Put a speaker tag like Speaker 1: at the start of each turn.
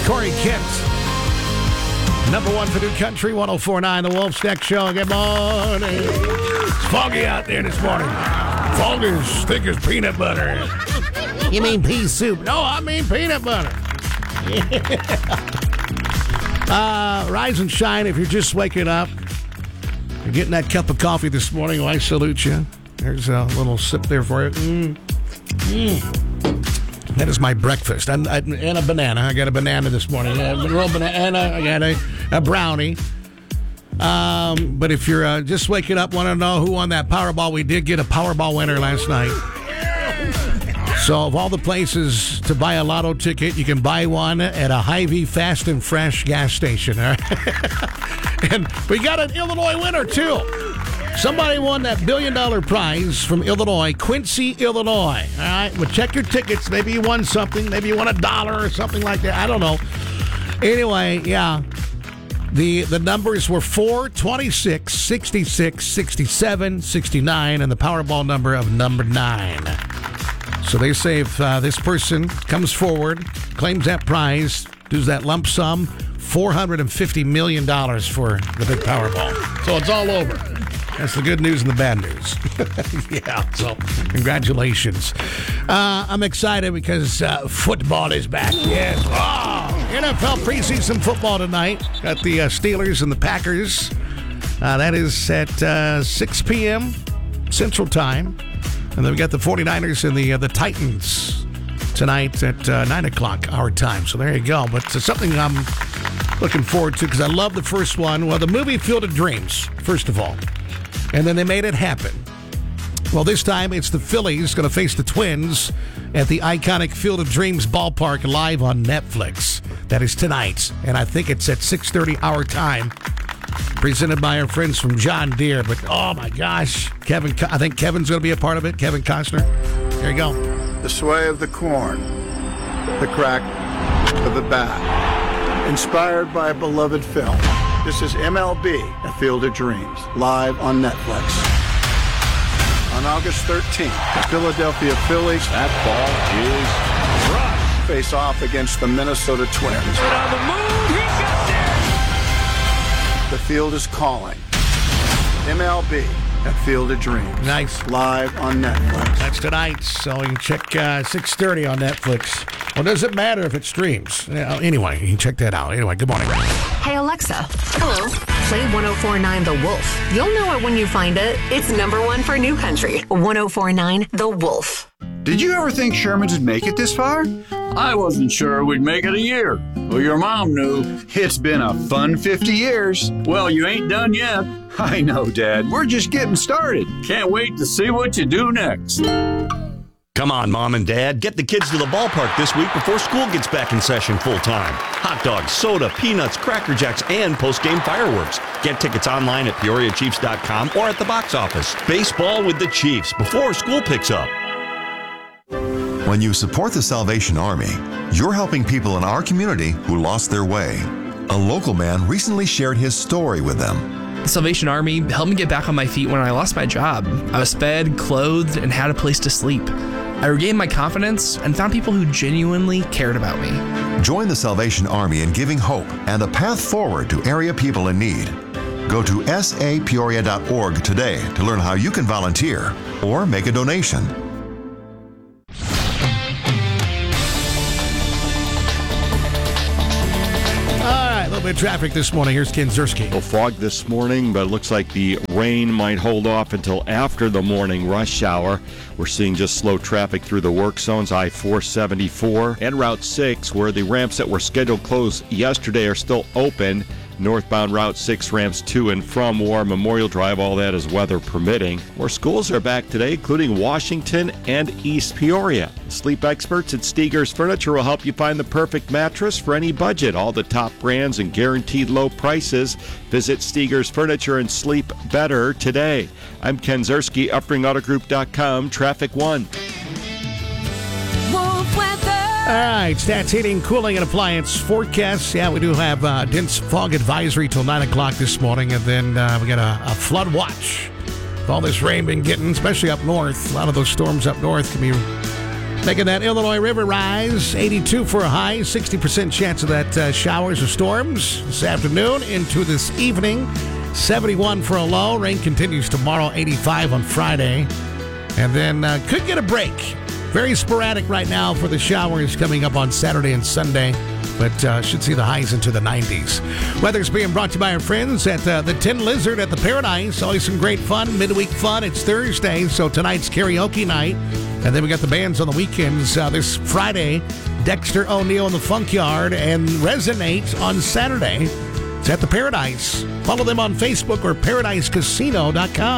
Speaker 1: Corey Kent. Number one for New Country, 104.9, The Wolf's Next Show. Good morning. It's foggy out there this morning. Fog is thick as peanut butter. You mean pea soup? No, I mean peanut butter. Rise and shine if you're just waking up. You're getting that cup of coffee this morning. Well, I salute you. There's a little sip there for you. That is my breakfast. And a banana. I got a banana this morning. A real banana. I got a brownie. But if you're just waking up, want to know who won that Powerball, we did get a Powerball winner last night. So of all the places to buy a lotto ticket, you can buy one at a Hy-Vee Fast and Fresh gas station. All right? And we got an Illinois winner, too. Somebody won that $1 billion prize from Illinois, Quincy, Illinois. All right? Well, check your tickets. Maybe you won something. Maybe you won $1 or something like that. I don't know. Anyway, yeah. The numbers were 4, 26, 66, 67, 69, and the Powerball number of number 9. So they say if this person comes forward, claims that prize, does that lump sum, $450 million for the big Powerball. So it's all over. That's the good news and the bad news. Yeah, so congratulations. I'm excited because football is back. Yes. Oh, NFL preseason football tonight. Got the Steelers and the Packers. That is at 6 p.m. Central Time. And then we got the 49ers and the Titans tonight at 9 o'clock our time. So there you go. But it's something I'm looking forward to because I love the first one. Well, the movie Field of Dreams, first of all. And then they made it happen. Well, this time it's the Phillies going to face the Twins at the iconic Field of Dreams ballpark live on Netflix. That is tonight. And I think it's at 6:30 our time. Presented by our friends from John Deere. But, oh, my gosh. I think Kevin's going to be a part of it. Kevin Costner. There you go.
Speaker 2: The sway of the corn. The crack of the bat. Inspired by a beloved film. This is MLB, A Field of Dreams, live on Netflix. On August 13th, the Philadelphia Phillies
Speaker 3: that ball is crushed.
Speaker 2: Face off against the Minnesota Twins.
Speaker 3: On the move, he got there.
Speaker 2: The field is calling. MLB, A Field of Dreams.
Speaker 1: Nice.
Speaker 2: Live on Netflix.
Speaker 1: That's tonight, so you can check 6:30 on Netflix. Well, does it matter if it streams? Anyway, you can check that out. Anyway, good morning.
Speaker 4: Hey, Alexa. Hello. Play 104.9 The Wolf. You'll know it when you find it. It's number one for New Country. 104.9 The Wolf.
Speaker 5: Did you ever think Sherman's would make it this far?
Speaker 3: I wasn't sure we'd make it a year. Well, your mom knew.
Speaker 5: It's been a fun 50 years.
Speaker 3: Well, you ain't done yet.
Speaker 5: I know, Dad. We're just getting started.
Speaker 3: Can't wait to see what you do next.
Speaker 6: Come on, Mom and Dad. Get the kids to the ballpark this week before school gets back in session full-time. Hot dogs, soda, peanuts, Cracker Jacks, and post-game fireworks. Get tickets online at PeoriaChiefs.com or at the box office. Baseball with the Chiefs before school picks up.
Speaker 7: When you support the Salvation Army, you're helping people in our community who lost their way. A local man recently shared his story with them.
Speaker 8: The Salvation Army helped me get back on my feet when I lost my job. I was fed, clothed, and had a place to sleep. I regained my confidence and found people who genuinely cared about me.
Speaker 7: Join the Salvation Army in giving hope and a path forward to area people in need. Go to sapeoria.org today to learn how you can volunteer or make a donation.
Speaker 1: A little bit of traffic this morning. Here's Ken Zerski.
Speaker 9: A fog this morning, but it looks like the rain might hold off until after the morning rush hour. We're seeing just slow traffic through the work zones, I-474 and Route 6, where the ramps that were scheduled closed yesterday are still open. Northbound Route 6 ramps to and from War Memorial Drive, all that is weather permitting. More schools are back today, including Washington and East Peoria. Sleep experts at Steger's Furniture will help you find the perfect mattress for any budget. All the top brands and guaranteed low prices. Visit Steger's Furniture and sleep better today. I'm Ken Zerski, UpringAutoGroup.com, Traffic 1.
Speaker 4: Wolf weather.
Speaker 1: All right, Stats Heating, Cooling, and Appliance forecasts. Yeah, we do have dense fog advisory till 9 o'clock this morning, and then we got a flood watch. With all this rain been getting, especially up north, a lot of those storms up north can be Making that Illinois River rise, 82 for a high, 60% chance of that showers or storms this afternoon into this evening, 71 for a low. Rain continues tomorrow, 85 on Friday. And then could get a break. Very sporadic right now for the showers coming up on Saturday and Sunday, but should see the highs into the 90s. Weather's being brought to you by our friends at the Tin Lizard at the Paradise. Always some great fun, midweek fun. It's Thursday, so tonight's karaoke night. And then we got the bands on the weekends this Friday. Dexter O'Neill and the Funk Yard and Resonate on Saturday. It's at the Paradise. Follow them on Facebook or ParadiseCasino.com.